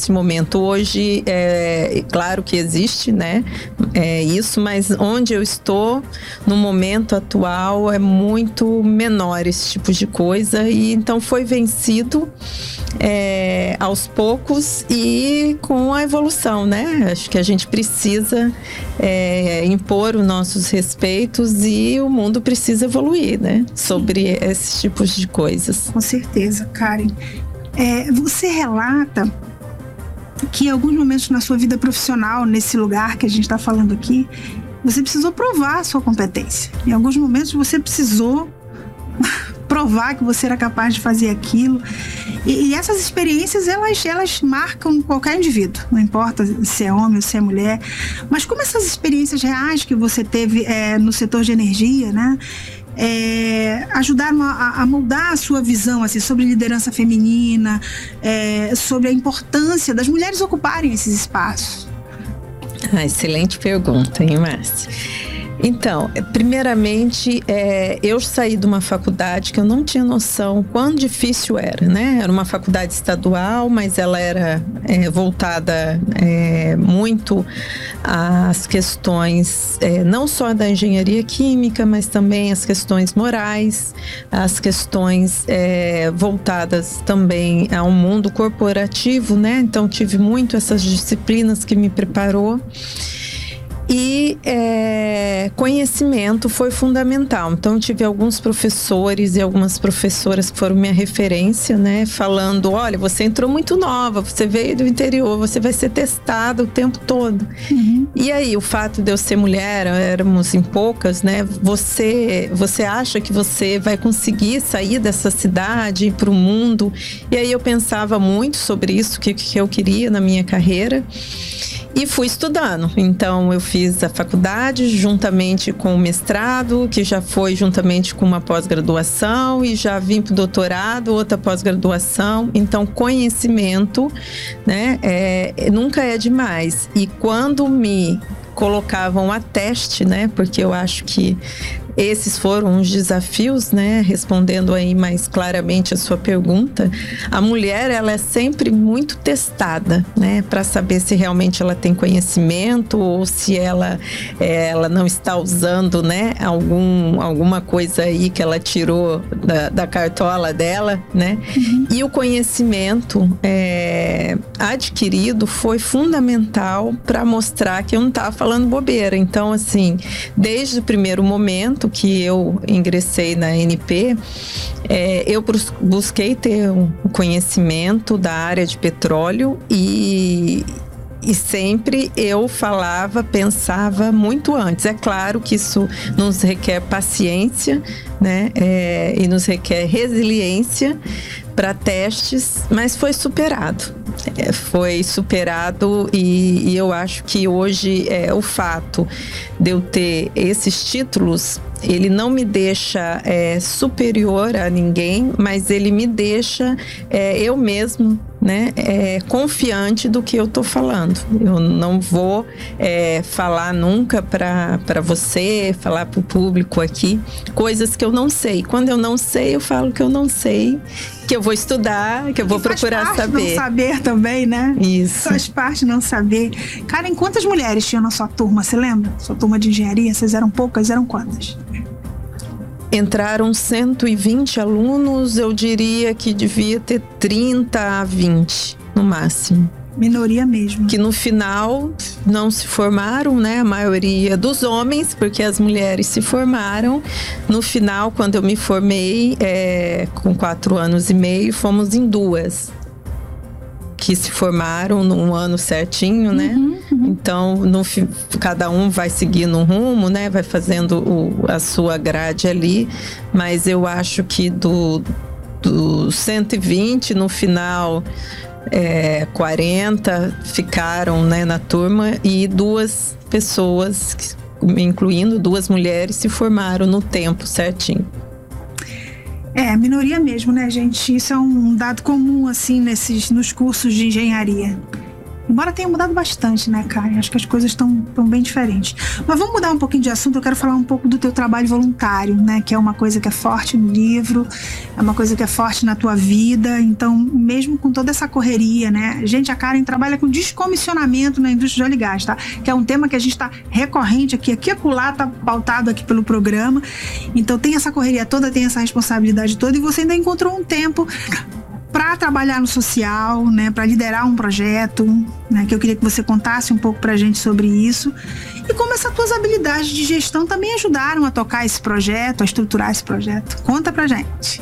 nesse momento. Hoje, claro que existe, né, isso, mas onde eu estou no momento atual é muito menor esse tipo de coisa, e então foi vencido aos poucos e com a evolução, né? Acho que a gente precisa impor os nossos respeitos e o mundo precisa evoluir, né? Sobre esses tipos de coisas. Com certeza, Karen. Você relata que em alguns momentos na sua vida profissional, nesse lugar que a gente está falando aqui, você precisou provar a sua competência. Em alguns momentos você precisou provar que você era capaz de fazer aquilo. E essas experiências, elas marcam qualquer indivíduo. Não importa se é homem ou se é mulher. Mas como essas experiências reais que você teve no setor de energia, né? Ajudaram a moldar a sua visão assim, sobre liderança feminina, sobre a importância das mulheres ocuparem esses espaços? Excelente pergunta, hein, Márcia? Então, primeiramente, eu saí de uma faculdade que eu não tinha noção quão difícil era, né? Era uma faculdade estadual, mas ela era voltada muito às questões, não só da engenharia química, mas também às questões morais, às questões voltadas também ao mundo corporativo, né? Então, tive muito essas disciplinas que me preparou. E conhecimento foi fundamental. Então, tive alguns professores e algumas professoras que foram minha referência, né? Falando, olha, você entrou muito nova, você veio do interior, você vai ser testada o tempo todo. Uhum. E aí, o fato de eu ser mulher, éramos em poucas, né? Você acha que você vai conseguir sair dessa cidade para o mundo? E aí eu pensava muito sobre isso, que eu queria na minha carreira. E fui estudando. Então, eu fiz a faculdade juntamente com o mestrado, que já foi juntamente com uma pós-graduação, e já vim para o doutorado, outra pós-graduação. Então, conhecimento, né, nunca é demais. E quando me colocavam a teste, né, porque eu acho que esses foram os desafios, né? Respondendo aí mais claramente a sua pergunta, a mulher, ela é sempre muito testada, né? Para saber se realmente ela tem conhecimento ou se ela não está usando, né? Alguma coisa aí que ela tirou da cartola dela, né? Uhum. E o conhecimento adquirido foi fundamental para mostrar que eu não estava falando bobeira. Então, assim, desde o primeiro momento que eu ingressei na ANP, eu busquei ter um conhecimento da área de petróleo e sempre eu pensava muito antes. É claro que isso nos requer paciência, né? E nos requer resiliência para testes, mas foi superado. E eu acho que hoje o fato de eu ter esses títulos, ele não me deixa superior a ninguém, mas ele me deixa eu mesmo, né, confiante do que eu tô falando. Eu não vou falar nunca para você, falar para o público aqui, coisas que eu não sei. Quando eu não sei, eu falo que eu não sei, que eu vou estudar, que eu vou procurar saber. Não saber também, né? Isso. Faz parte não saber. Karen, quantas mulheres tinham na sua turma? Você lembra? Sua turma de engenharia? Vocês eram poucas? Eram quantas? Entraram 120 alunos, eu diria que devia ter 30 a 20, no máximo. Minoria mesmo. Que no final não se formaram, né? A maioria dos homens, porque as mulheres se formaram. No final, quando eu me formei, com 4 anos e meio, fomos em 2. Que se formaram num ano certinho, né? Uhum. Então, cada um vai seguindo um rumo, né? Vai fazendo a sua grade ali. Mas eu acho que do 120, no final, 40 ficaram, né, na turma, e 2 pessoas, incluindo 2 mulheres, se formaram no tempo certinho. Minoria mesmo, né, gente? Isso é um dado comum, assim, nos cursos de engenharia. Embora tenha mudado bastante, né, Karen? Acho que as coisas estão bem diferentes. Mas vamos mudar um pouquinho de assunto. Eu quero falar um pouco do teu trabalho voluntário, né? Que é uma coisa que é forte no livro, é uma coisa que é forte na tua vida. Então, mesmo com toda essa correria, né? A Karen trabalha com descomissionamento na indústria de óleo e gás, tá? Que é um tema que a gente está recorrente aqui e acolá, tá pautado aqui pelo programa. Então, tem essa correria toda, tem essa responsabilidade toda, e você ainda encontrou um tempo para trabalhar no social, né, para liderar um projeto, né, que eu queria que você contasse um pouco para a gente sobre isso, e como essas tuas habilidades de gestão também ajudaram a tocar esse projeto, a estruturar esse projeto. Conta pra gente.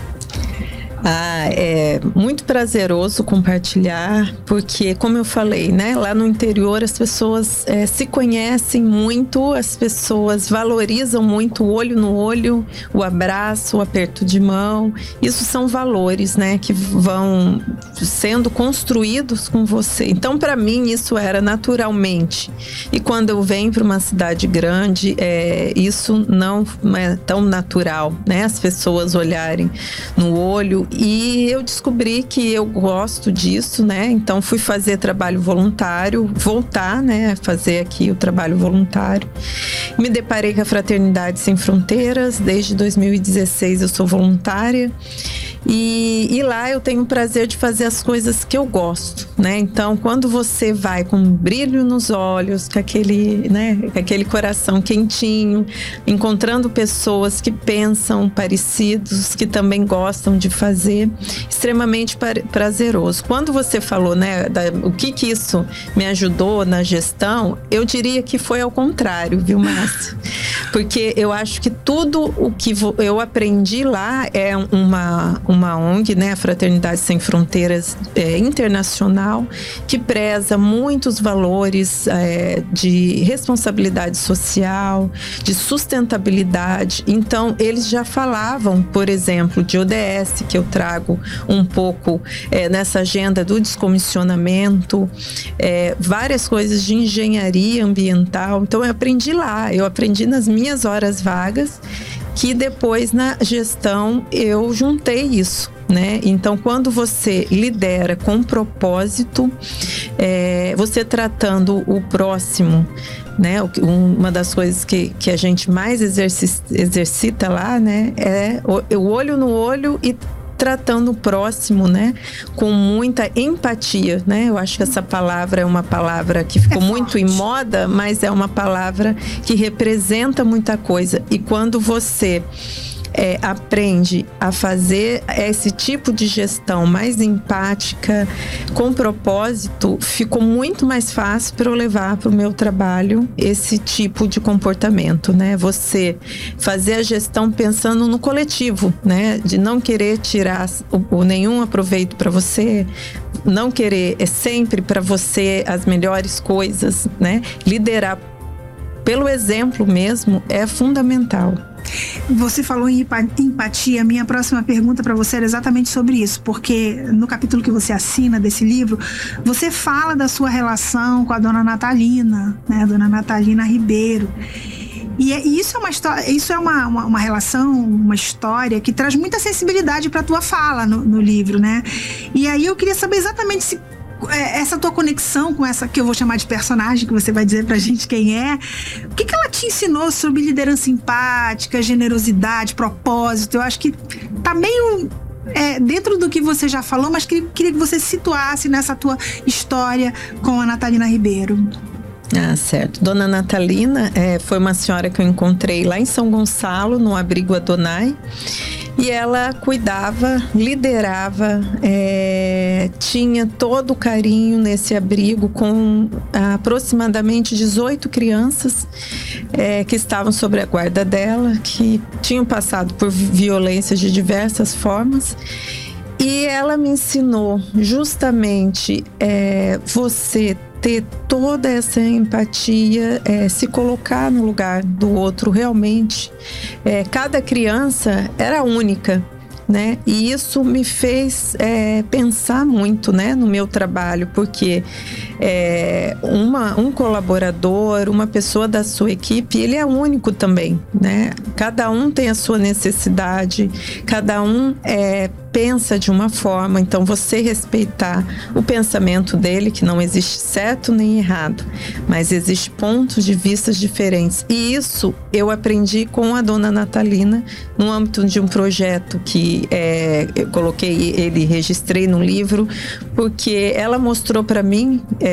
É muito prazeroso compartilhar, porque, como eu falei, né, lá no interior as pessoas se conhecem muito, as pessoas valorizam muito o olho no olho, o abraço, o aperto de mão. Isso são valores, né, que vão sendo construídos com você. Então, para mim, isso era naturalmente. E quando eu venho para uma cidade grande, isso não é tão natural, né, as pessoas olharem no olho. E eu descobri que eu gosto disso, né? Então fui fazer trabalho voluntário, voltar, né? Fazer aqui o trabalho voluntário. Me deparei com a Fraternidade Sem Fronteiras. Desde 2016 eu sou voluntária. E lá eu tenho o prazer de fazer as coisas que eu gosto, né? Então, quando você vai com um brilho nos olhos, com aquele coração quentinho, encontrando pessoas que pensam parecidos, que também gostam de fazer, extremamente prazeroso. Quando você falou, né, o que isso me ajudou na gestão, eu diria que foi ao contrário, viu, Márcia? Porque eu acho que tudo o que eu aprendi lá é uma ONG, né, a Fraternidade Sem Fronteiras internacional, que preza muitos valores de responsabilidade social, de sustentabilidade. Então, eles já falavam, por exemplo, de ODS, que eu trago um pouco nessa agenda do descomissionamento, várias coisas de engenharia ambiental. Então, eu aprendi lá, eu aprendi nas minhas horas vagas, que depois na gestão eu juntei isso, né? Então, quando você lidera com propósito, você tratando o próximo, né? Uma das coisas que a gente mais exercita lá, né? É o olho no olho e tratando o próximo, né, com muita empatia, né? Eu acho que essa palavra é uma palavra que ficou muito em moda, mas é uma palavra que representa muita coisa. E quando você aprende a fazer esse tipo de gestão mais empática, com propósito, ficou muito mais fácil para eu levar para o meu trabalho esse tipo de comportamento, né? Você fazer a gestão pensando no coletivo, né? De não querer tirar nenhum aproveito para você, não querer sempre para você as melhores coisas, né? Liderar pelo exemplo mesmo é fundamental. Você falou em empatia. Minha próxima pergunta para você era exatamente sobre isso, porque no capítulo que você assina desse livro, você fala da sua relação com a dona Natalina, né, a dona Natalina Ribeiro. E isso é uma história, isso é uma relação, uma história que traz muita sensibilidade para a tua fala no livro, né? E aí eu queria saber exatamente se essa tua conexão com essa que eu vou chamar de personagem, que você vai dizer pra gente quem é, o que ela te ensinou sobre liderança empática, generosidade, propósito? Eu acho que tá meio dentro do que você já falou, mas queria que você se situasse nessa tua história com a Natalina Ribeiro. Ah, certo. Dona Natalina foi uma senhora que eu encontrei lá em São Gonçalo, no abrigo Adonai. E ela cuidava, liderava, tinha todo o carinho nesse abrigo com aproximadamente 18 crianças que estavam sob a guarda dela, que tinham passado por violências de diversas formas. E ela me ensinou justamente você ter toda essa empatia, se colocar no lugar do outro realmente. Cada criança era única, né? E isso me fez pensar muito, né, no meu trabalho, porque um colaborador, uma pessoa da sua equipe, ele é único também, né? Cada um tem a sua necessidade, cada um pensa de uma forma, então você respeitar o pensamento dele, que não existe certo nem errado, mas existe pontos de vista diferentes. E isso eu aprendi com a dona Natalina no âmbito de um projeto que eu coloquei ele, registrei no livro, porque ela mostrou para mim